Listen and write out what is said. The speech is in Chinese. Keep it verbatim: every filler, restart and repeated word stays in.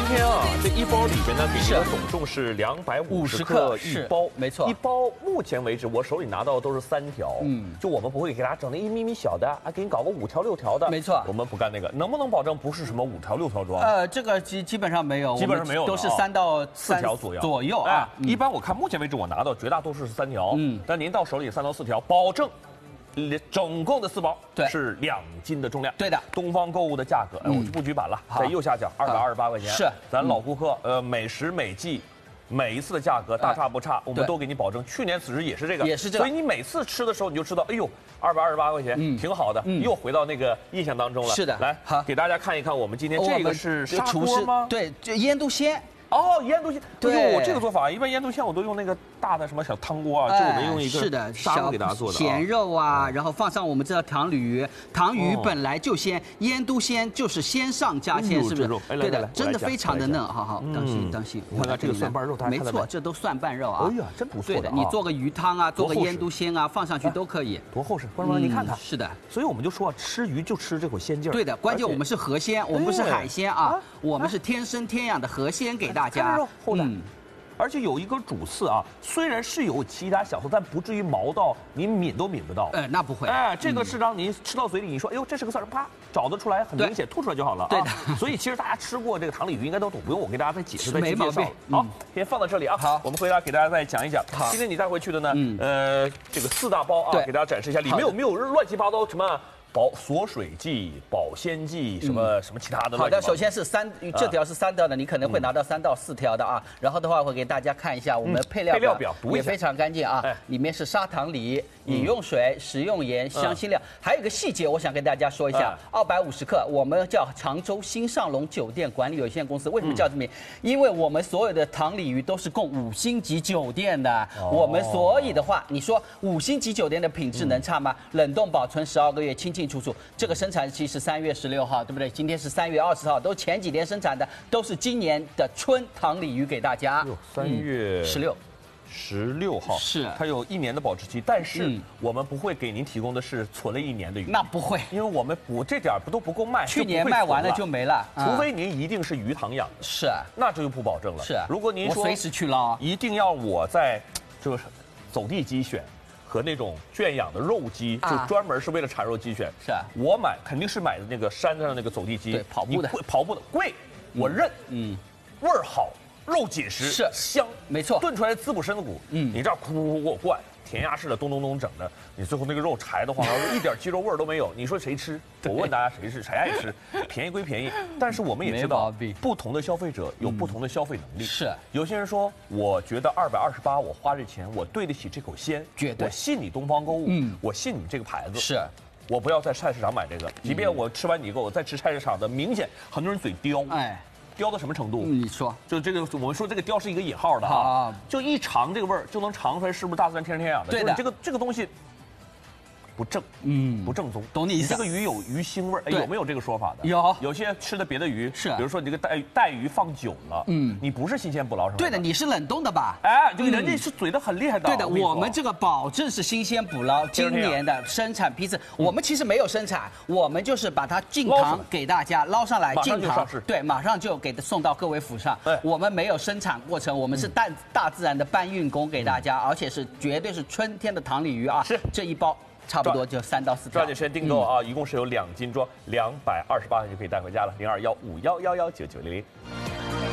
天啊，这一包里边呢，给的总重是两百五十克一包， 没错。 一包目前为止，我手里拿到的都是三条。嗯，就我们不会给大家整那一咪咪小的，啊，给你搞个五条六条的。 没错， 我们不干那个。能不能保证不是什么五条六条装？ 呃，这个基基本上没有， 基本上没有， 都是三到四条左右左右啊。 一般我看目前为止我拿到绝大多数是三条，嗯，但您到手里三到四条，保证。总共的四包是两斤的重量， 对的。 东方购物的价格，哎，我就不举版了，在右下角二百二十八块钱， 是咱老顾客，呃，每时每季。每一次的价格大差不差，我们都给你保证。去年此时也是这个， 也是这个， 所以你每次吃的时候你就知道，哎呦，二百二十八块钱，挺好的，又回到那个印象当中了。 是的， 来，好，给大家看一看，我们今天这个是砂锅吗？ 对，就腌笃鲜。 哦，腌笃鲜， 对， 我这个做法，一般腌笃鲜我都用那个大的什么小汤锅啊，就我们用一个是的砂锅给大家做的咸肉啊，然后放上我们这糖鲤鱼，糖鱼本来就鲜，腌笃鲜就是鲜上加鲜，是不是？对的，真的非常的嫩，好好，当心当心。 看看这个蒜瓣肉， 没错，这都蒜瓣肉啊。 哎呀，真不错。 对的，你做个鱼汤啊，做个腌笃鲜啊，放上去都可以。 多厚实，观众朋友，你看看。 是的， 所以我们就说，吃鱼就吃这口鲜劲儿。 对的，关键我们是河鲜，我们不是海鲜啊，我们是天生天养的河鲜给大家。 嗯，而且有一个主刺啊，虽然是有其他小刺，但不至于毛到你抿都抿不到。 呃，那不会。 哎，这个是让您吃到嘴里，你说，哎呦，这是个刺儿，啪找得出来，很明显，吐出来就好了。 对的。 所以其实大家吃过这个糖鲤鱼应该都懂，不用我给大家再解释再介绍了。 好，先放到这里啊。 好， 我们回来给大家再讲一讲。好，今天你带回去的呢，呃，这个四大包啊，给大家展示一下，里面有没有乱七八糟什么？保锁水剂、保鲜剂，什么什么其他的。 好的，首先是三，这条是三条的，你可能会拿到三到四条的啊。然后的话，会给大家看一下我们配料配料表， 也非常干净啊。里面是砂糖梨、饮用水、食用盐、香辛料，还有一个细节，我想跟大家说一下。二百五十克，我们叫常州新上龙酒店管理有限公司，为什么叫这名？因为我们所有的糖鲤鱼都是供五星级酒店的，我们所以的话，你说五星级酒店的品质能差吗？冷冻保存十二个月，清清楚楚。这个生产期是三月十六号，对不对？今天是三月二十号，都前几天生产的，都是今年的春糖鲤鱼给大家。 三月十六。 十六号是它有一年的保质期，但是我们不会给您提供的是存了一年的鱼， 那不会， 因为我们补这点不都不够卖， 去年卖完了就没了， 除非您一定是鱼塘养的， 是， 那这就不保证了。 是， 如果您说我随时去捞， 一定要我在就是走地鸡选和那种圈养的肉鸡，就专门是为了产肉鸡选， 是我买肯定是买的那个山上的那个走地鸡， 对，跑步的， 跑步的贵，我认，嗯，味儿好。肉紧实是香， 没错， 炖出来滋补身子骨。嗯，你这样咕咕咕给我灌，填鸭式的咚咚咚整的，你最后那个肉柴的慌，一点鸡肉味儿都没有。你说谁吃？我问大家谁吃？谁爱吃？便宜归便宜，但是我们也知道，不同的消费者有不同的消费能力。 是， 有些人说，我觉得二百二十八，我花这钱，我对得起这口鲜， 绝对， 我信你东方购物，嗯，我信你这个牌子， 是。 我不要在菜市场买这个，即便我吃完你以后，我再吃菜市场的，明显很多人嘴刁，哎。刁到什么程度？ 你说， 就这个，我们说这个刁是一个引号的啊，就一尝这个味儿就能尝出来是不是大自然天生天养的。 对的， 这个这个东西不正，嗯，不正宗， 懂你意思。 这个鱼有鱼腥味儿，有没有这个说法的？ 有， 有些吃的别的鱼是， 比如说你这个带带鱼放久了，嗯，你不是新鲜捕捞上来的。 对的，你是冷冻的吧？ 哎，这个人家是嘴的很厉害的。 对的，我们这个保证是新鲜捕捞，今年的生产批次，我们其实没有生产，我们就是把它进塘给大家捞上来，进塘，对，马上就给送到各位府上。我们没有生产过程，我们是大大自然的搬运工给大家，而且是绝对是春天的糖鲤鱼啊！ 是这一包。差不多就三到四条， 抓紧时间订购啊！一共是有两斤装，两百二十八就可以带回家了。零二幺五幺幺幺九九零零。